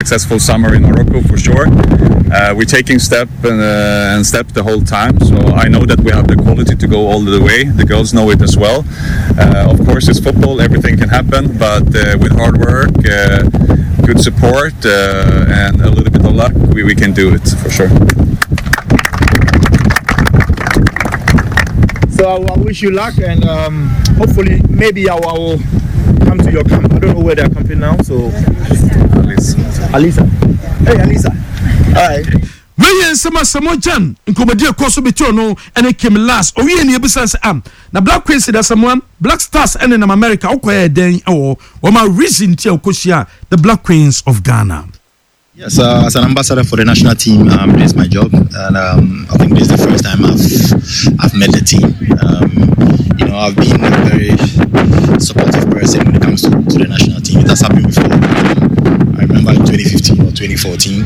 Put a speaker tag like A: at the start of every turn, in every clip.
A: successful summer in Morocco for sure. We're taking step and step the whole time, so I know that we have the quality to go all the way. The girls know it as well. Of course, it's football, everything can happen, but with hard work, good support, and a little bit of luck, we can do it for sure.
B: So I wish you luck, and hopefully maybe I will come to your camp. I don't know where they're camping now, so Alisa. Hey Alisa. All right.
C: When Samo Jan in Comedia Coso Bitono and it came last, or we any business now Black Queens there's someone Black Stars and in America okay then or my reason to Kosia the Black Queens of Ghana.
D: Yes, as an ambassador for the national team, this is my job, and I think this is the first time I've met the team. I've been a very supportive person when it comes to the national team. It has happened before. I remember in 2015 or 2014,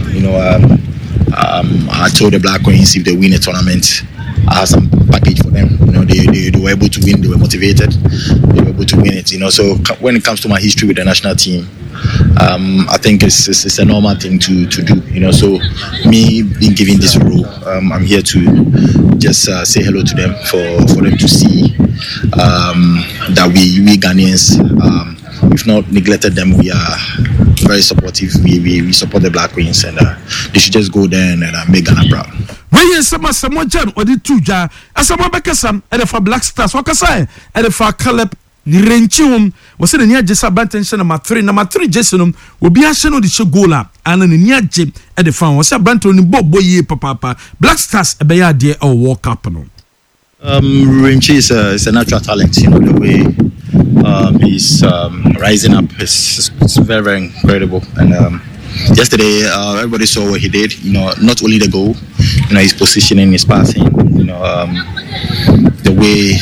D: I told the Black Queens if they win a tournament, I have some package for them. They were able to win. They were motivated. They were able to win it. So when it comes to my history with the national team, I think it's a normal thing to do. So me being given this role, I'm here to just say hello to them for them to see that we Ghanaians, we've not neglected them. We are very supportive. We support the Black Queens, and they should just go there and make Ghana proud.
C: When you someone Jan or the two jar, as someone Bekasam, and for Black Stars, what can I say? And for Caleb Renchum was in the near Jessa Bantension, number 3 Jessenum will be a channel the Shogola, and in the near Jim at the farm was a Banton in Bob Boye Papa, Black Stars, a Bayard dear or walk up.
D: Renchi is a natural talent, the way he's rising up is very, very incredible. And yesterday, everybody saw what he did. Not only the goal, his positioning, his passing, the way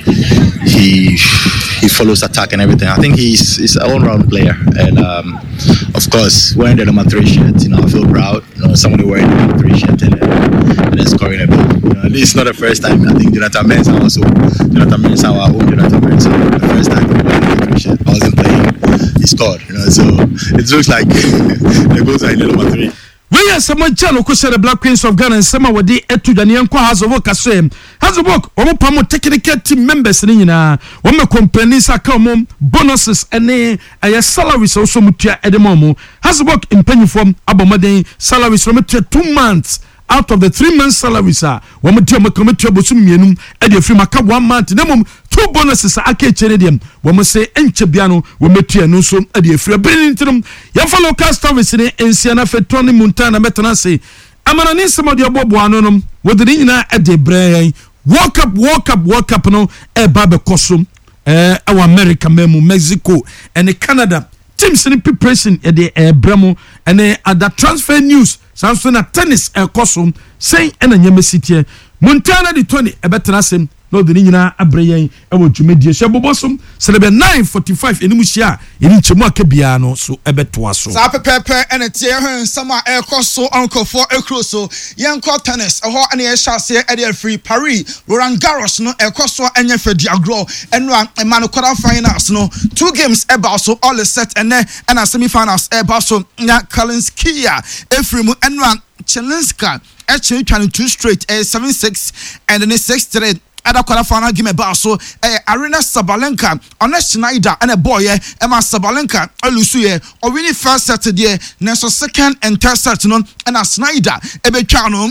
D: he follows attack and everything. I think he's an all-round player, and of course, wearing the number 3 shirt, I feel proud. Somebody wearing the number 3 shirt and then scoring a goal. This is not the first time. I think Jonathan Mensah, our own Jonathan Mensah, the first time he wore the number 3 shirt. I wasn't playing, he scored. So it looks like the goals are in the number 3.
C: We are someone channel who said the Black Queens of Ghana and some of the etu Daniel has a work as same. Has a work, or Pamo technical team members in Nina, one more companies are come bonuses and a salaries also mutia at the moment. Has a work in penny form, Abomade salaries from 2 months. Out of the 3 months salaries are one material bosumianum at the free maka 1 month. Nemum 2 bonuses are cheredium. One must say enchebiano will metia no so at the free bringing to them. Yafa local service in Siena Fetoni Montana Metanase. Amanani some of your bobuanum with the Nina at the brain. Walk up no a barber costume. Our American memo, Mexico and Canada. Teams in preparation at the Bremo and at the transfer news. Samson at tennis costume saying and a Yama City. Montana the 20 a better asim. No, the Nina Abrayan, I want to media Shabobosom, Celebra 9:45 in Musia, in Chimaka Biano, so a bet to us.
E: Sapa Pepper and a tear summer air cost so uncle for a cruso, young court tennis, a hot and air chassis at free Paris, Roland Garros, no air cost so and for Diagro, and run a man quarter finals, no 2 games about so all is set and a semi finals air basso, Nat Kalinskia, Efrimu and run Chelinska, actually trying 2 straight, 7-6, and then a 6-3. Ada kwala final game about so Arena Sabalenka on a Schneider and a boy Emma Sabalenka Alusuye or winning first set there next second and third set no and a Schneider ebe chano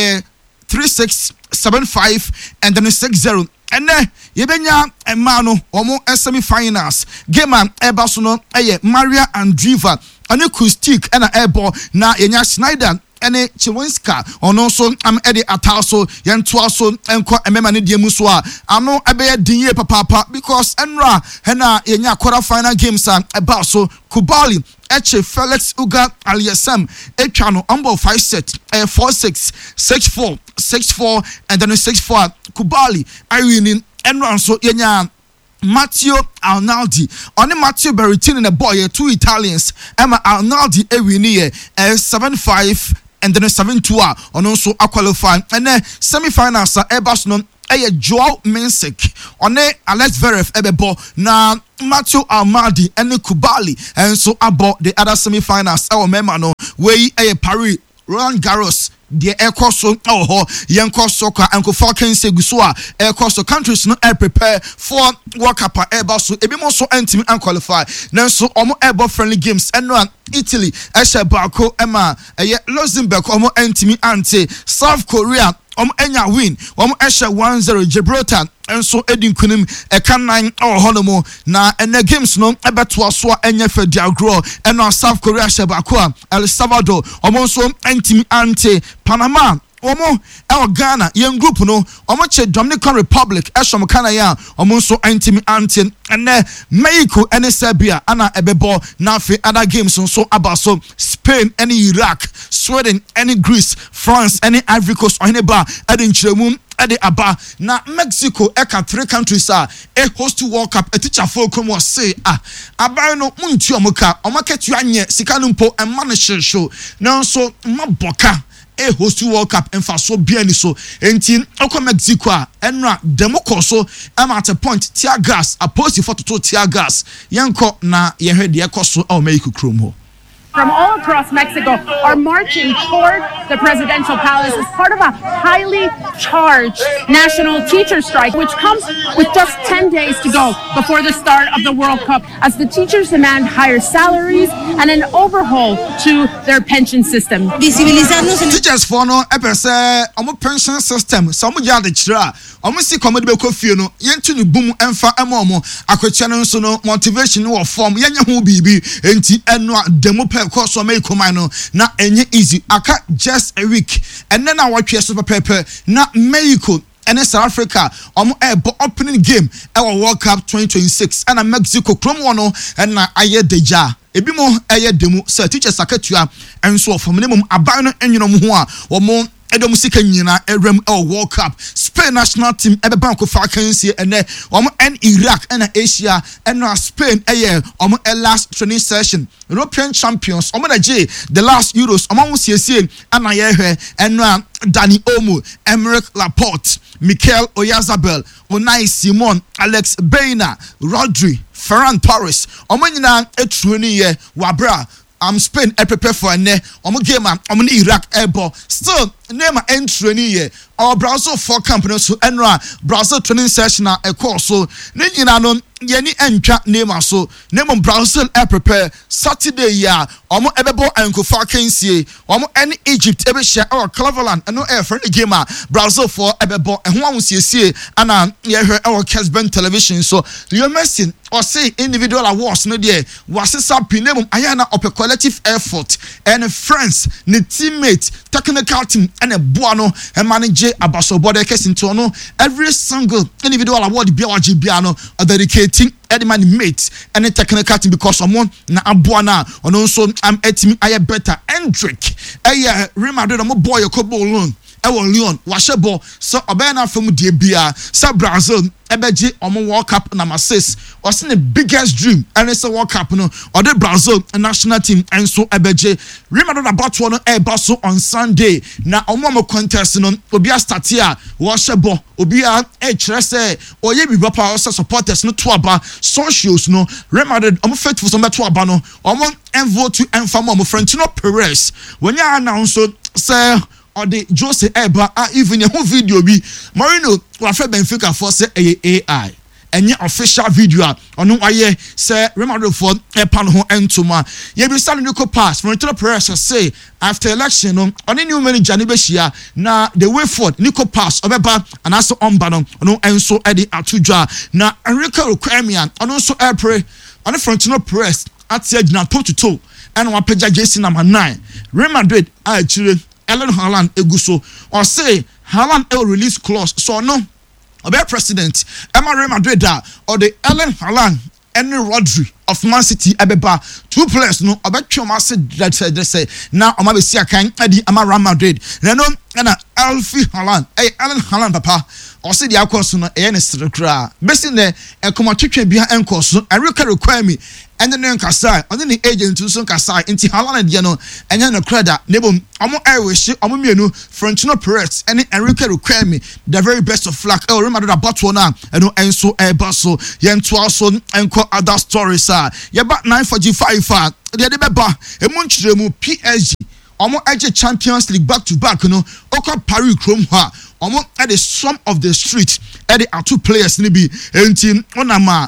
E: 3-6 7-5 and then 6-0 and yebenya emano omo semi-finals game eba so no Maria Andreeva and acoustic and a airball na yenya Schneider ene Chiwinska ono so am edi ataso yento aso enko emema ne die muso a ano abeye dinye papa because enra hena yenya quarter final games about so Kubali Eche Felix Uga Aliasam Echano umbo 5 set 4-6 6-4 6-4 and then 6-4 Kubali Irene enra so yenya Matteo Arnaldi only Matteo Berrettini and a boy 2 Italians Emma Arnaldi ewini 7-5 and then 7-2 on also a qualify and then semi-finals Ebasno Joao Mensik one Alex Zverev ebebo na Matthew Almadi and Kubali and so about the other semi-finals memano wey Paris Roland Garros the Ecoso Yanko Soccer and Falcon Segusua Ecoso countries no prepare for World Cup so ebimo so entimi and qualify now so omo friendly games and no Italy Bako Emma Luxembourg omo entimi ante South Korea enya win esha 1-0 Gibraltar and so Edin Kunim can 9 honomo na and the games no ebeto so enya fe diagro and on South Korea Shebako El Salvador so entimi ante Panama Ghana young group no che Dominican Republic eshom kana ya so entimi ante and Mexico and Serbia ana ebebo na fe other games so abaso Spain and Iraq Sweden and Greece France and Ivory Coast oneba edin chiremu ade aba na Mexico eka 3 countries host to World Cup teacher for come was say aba no munti omoka omaketu anye sika no mpo emma no show na so maboka host to World Cup and for so bien so enti okọ Mexico enra demoko so am at a point tear gas opposed for to tear gas yanko na ye hwede ekoso o Mexico kromo
F: from all across Mexico are marching toward the presidential palace as part of a highly charged national teacher strike, which comes with just 10 days to go before the start of the World Cup, as the teachers demand higher salaries and an overhaul to their pension system.
E: Teachers for no epese omo pension system so omo ya de kira omo si komode be kofie no yentu ni boom emfa emo akotia no so no motivation no form yenye ho bibi enti eno demo course make no na enye easy aka just a week and then our super pepper na Mexico and South Africa opening game our World Cup 2026 and Mexico chrome one and na aye deja ebimo aye demo so teachers akatua and so for minimum aban no enwino ho a omo Edo musika nyina erem World Cup Spain national team ebe banko fa kansie ene omo en Iraq and Asia and Spain omo last training session European champions omo na the last Euros omo siesie ana ye and Dani Olmo Emerick Laporte Mikel Oyarzabal Unai Simon Alex Baena Rodri Ferran Torres omo nyina etruoni ye wabra Spain prepare for a game Iraq airball still name entry ye our Brazil for companies who enra Brazil training session a course so no yeni entwa name so name Brazil prepare Saturday ya omo ebebo ankofa kensie omo any Egypt ebe share our Cleveland and no air friend game Brazil for ebebo ehwo ahosiesie ana ye hwe our Kesben television so Leo Messi or say individual awards no there was name ayana of a collective effort and friends ne teammate technical team and a buano and manage abaso body case into no every single individual award biawaji biano are dedicating Edman mates and a technical team because someone na abuana on also I'm etimi aye better Hendrick Real Madrid mo boy kobo loan Leon washebo so obena from die bia sa Brazil ebeji omo World Cup number 6 was the biggest dream and it's a World Cup no or the Brazil national team and so ebeji Real Madrid about one so on Sunday na omo contest no obi start here washebo obi kire say oye bi papa supporters no to aba socials no Real Madrid omo faithful so to aba no omo envote to enfam omo Florentino Perez when you announce say or the Jose Eba even your whole video be Marino wafe Benfica for say AI and your official video on no aye say Real Madrid for epan ho entoma ye be stand no pass Florentino Perez say after election on new manager ni be hia na the way forward Nico pass obeba and also on banon no enso edi atudwa na Enrique Okwamian on so April on Florentino Perez at na toe to toe and wapeja JC number 9 Real Madrid chire Ellen Haaland eguso or say Haaland will release clause so no obe president Emma Real Madrid or the Ellen Haaland and Rodri of Man City ebeba 2 players no obetwe ma say that say now Oma be sia kan adi Ama Real Madrid no ana Alfie Haaland Alan Haaland papa ɔse de akɔso no ɛyɛ ne srekra besi ne ɛkomatwetwe bia ɛnkɔso Enrique require me ɛne ne nkasa ɔne ne agent nso nkasa nti Haaland de no ɛnyɛ no kreda nebom ɔmo Irish ɔmo mienu Florentino Perez ɛne Enrique require me the very best of luck Real Madrid about one ɛno ɛnso ɛba so yɛntoa so ɛnkɔ other stories yɛba 945 de bɛba emu nkyerɛmu PSG Omo eje Champions League back to back no okwa Paris Chrome ha omo at the some of the street at the two players ni bi enti onama.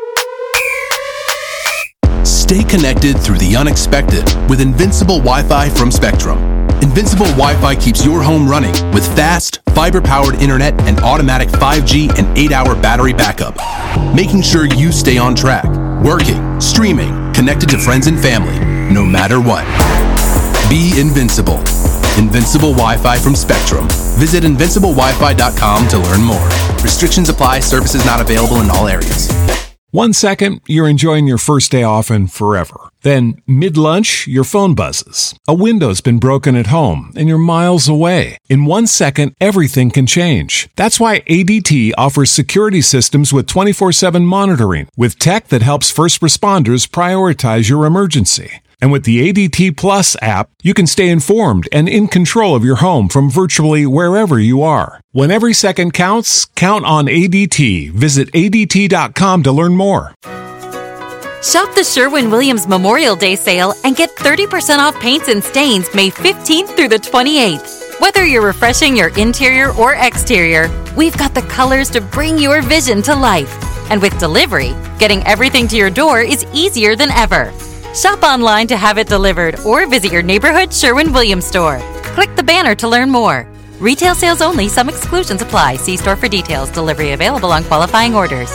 G: Stay connected through the unexpected with Invincible Wi-Fi from Spectrum. Invincible Wi-Fi keeps your home running with fast, fiber-powered internet and automatic 5G and 8-hour battery backup, making sure you stay on track, working, streaming, connected to friends and family, no matter what. Be invincible. Invincible Wi-Fi from Spectrum. Visit invinciblewifi.com to learn more. Restrictions apply. Services not available in all areas.
H: 1 second, you're enjoying your first day off and forever. Then, mid-lunch, your phone buzzes. A window's been broken at home and you're miles away. In 1 second, everything can change. That's why ADT offers security systems with 24/7 monitoring, with tech that helps first responders prioritize your emergency. And with the ADT Plus app, you can stay informed and in control of your home from virtually wherever you are. When every second counts, count on ADT. Visit ADT.com to learn more.
I: Shop the Sherwin-Williams Memorial Day sale and get 30% off paints and stains May 15th through the 28th. Whether you're refreshing your interior or exterior, we've got the colors to bring your vision to life. And with delivery, getting everything to your door is easier than ever. Shop online to have it delivered or visit your neighborhood Sherwin-Williams store. Click the banner to learn more. Retail sales only. Some exclusions apply. See store for details. Delivery available on qualifying orders.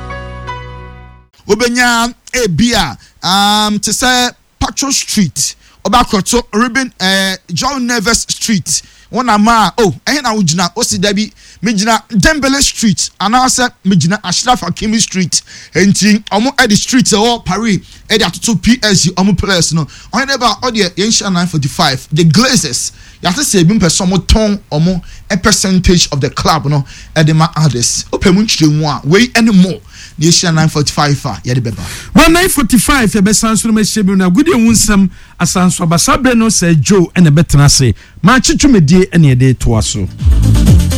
E: Obenya ebia to say Patrol Street Obakoto Ribbon John Neves Street one ama na ujina osi dabi mejina Dembele Street anasa mejina Ashraf Hakimi Street enti omo at the street Paris e dey atoto PSG omo players no on never all the Yensha 945 the Glazers you have to say bi person mo ton omo a percentage of the club no e dey ma others opemu nchiremu a we anymore Yensha 945 ya dey beba
C: 945 ya be sanso me shebi na gudi wunsam asanso abasabre no say Joe ene betena se ma chichumedie ene de to aso